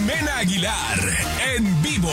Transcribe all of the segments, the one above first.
Jimena Aguilar, en vivo.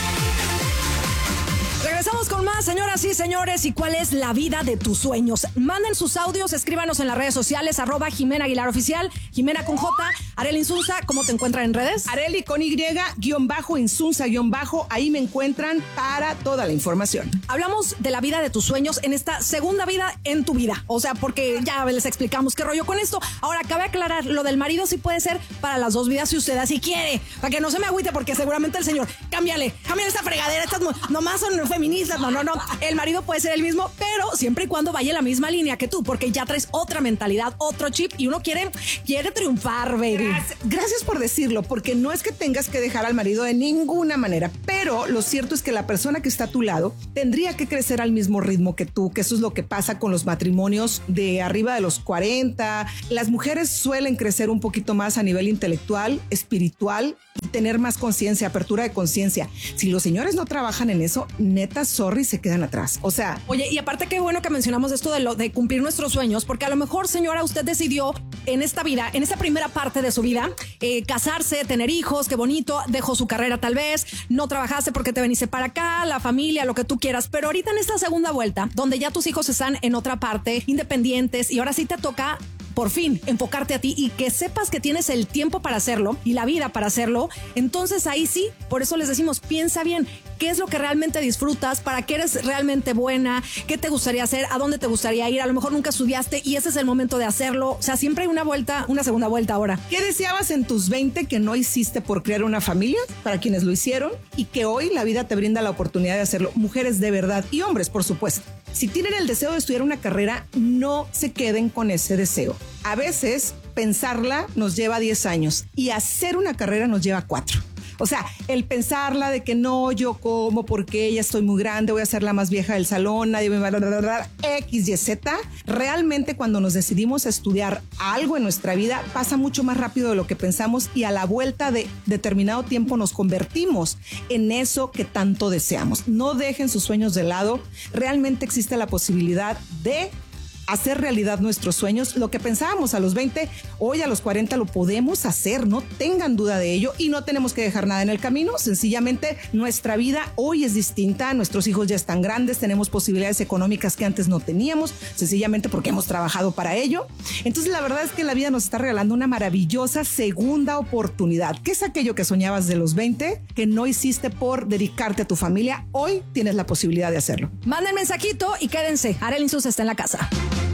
Regresamos con más, señoras y señores. ¿Y cuál es la vida de tus sueños? Manden sus audios, escríbanos en las redes sociales, @Jimena Aguilar Oficial, Jimena con J, Arely Insunza. ¿Cómo te encuentran en redes? Arely con Y, Insunza, ahí me encuentran para toda la información. Hablamos de la vida de tus sueños en esta segunda vida en tu vida. O sea, porque ya les explicamos qué rollo con esto. Ahora, cabe aclarar, lo del marido sí puede ser para las dos vidas si usted así quiere. Para que no se me agüite, porque seguramente el señor, cámbiale esta fregadera, estas nomás son feministas. No. El marido puede ser el mismo, pero siempre y cuando vaya en la misma línea que tú, porque ya traes otra mentalidad, otro chip y uno quiere triunfar, baby. Gracias por decirlo, porque no es que tengas que dejar al marido de ninguna manera, pero lo cierto es que la persona que está a tu lado tendría que crecer al mismo ritmo que tú, que eso es lo que pasa con los matrimonios de arriba de los 40. Las mujeres suelen crecer un poquito más a nivel intelectual, espiritual, y tener más conciencia, apertura de conciencia. Si los señores no trabajan en eso, neta, sorry, se quedan atrás. O sea... Oye, y aparte qué bueno que mencionamos esto de cumplir nuestros sueños, porque a lo mejor, señora, usted decidió en esta vida, en esta primera parte de su vida, casarse, tener hijos, qué bonito, dejó su carrera tal vez, no trabajaste porque te veniste para acá, la familia, lo que tú quieras, pero ahorita en esta segunda vuelta, donde ya tus hijos están en otra parte, independientes, y ahora sí te toca por fin enfocarte a ti y que sepas que tienes el tiempo para hacerlo y la vida para hacerlo, entonces ahí sí, por eso les decimos, piensa bien, qué es lo que realmente disfrutas, para qué eres realmente buena, qué te gustaría hacer, a dónde te gustaría ir, a lo mejor nunca estudiaste y ese es el momento de hacerlo, o sea, siempre hay una segunda vuelta ahora. ¿Qué deseabas en tus 20 que no hiciste por crear una familia para quienes lo hicieron y que hoy la vida te brinda la oportunidad de hacerlo? Mujeres de verdad y hombres, por supuesto. Si tienen el deseo de estudiar una carrera, no se queden con ese deseo. A veces pensarla nos lleva 10 años y hacer una carrera nos lleva 4. O sea, el pensarla de que no, yo como, porque ya estoy muy grande, voy a ser la más vieja del salón, nadie me va a dar X, Y, Z. Realmente cuando nos decidimos a estudiar algo en nuestra vida, pasa mucho más rápido de lo que pensamos y a la vuelta de determinado tiempo nos convertimos en eso que tanto deseamos. No dejen sus sueños de lado. Realmente existe la posibilidad de hacer realidad nuestros sueños. Lo que pensábamos a los 20, hoy a los 40 lo podemos hacer, no tengan duda de ello y no tenemos que dejar nada en el camino. Sencillamente nuestra vida hoy es distinta, nuestros hijos ya están grandes, tenemos posibilidades económicas que antes no teníamos, sencillamente porque hemos trabajado para ello. Entonces la verdad es que la vida nos está regalando una maravillosa segunda oportunidad. ¿Qué es aquello que soñabas de los 20 que no hiciste por dedicarte a tu familia? Hoy tienes la posibilidad de hacerlo. Manden mensajito y quédense. Arely Insunza está en la casa.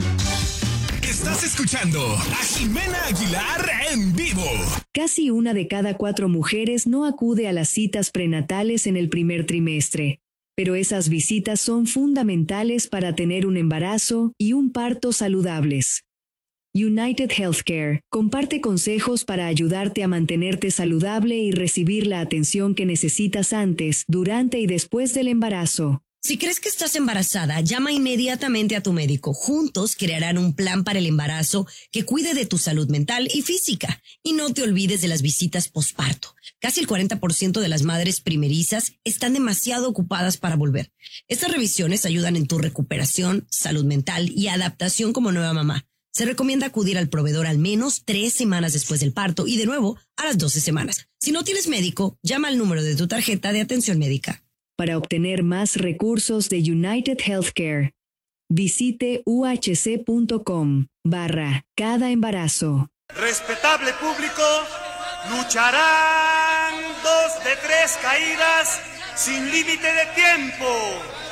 Estás escuchando a Jimena Aguilar en vivo. Casi 1 de cada 4 mujeres no acude a las citas prenatales en el primer trimestre, pero esas visitas son fundamentales para tener un embarazo y un parto saludables. United Healthcare comparte consejos para ayudarte a mantenerte saludable y recibir la atención que necesitas antes, durante y después del embarazo. Si crees que estás embarazada, llama inmediatamente a tu médico. Juntos crearán un plan para el embarazo que cuide de tu salud mental y física. Y no te olvides de las visitas posparto. Casi el 40% de las madres primerizas están demasiado ocupadas para volver. Estas revisiones ayudan en tu recuperación, salud mental y adaptación como nueva mamá. Se recomienda acudir al proveedor al menos 3 semanas después del parto y de nuevo a las 12 semanas. Si no tienes médico, llama al número de tu tarjeta de atención médica. Para obtener más recursos de United Healthcare, visite uhc.com/cada embarazo. Respetable público, lucharán 2 de 3 caídas sin límite de tiempo.